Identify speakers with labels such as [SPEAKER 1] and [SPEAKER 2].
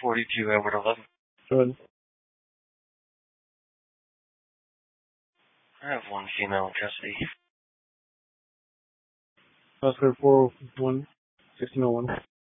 [SPEAKER 1] 42 Edward 11.
[SPEAKER 2] Good.
[SPEAKER 1] I have one female in custody.
[SPEAKER 2] Oscar 401, 1601.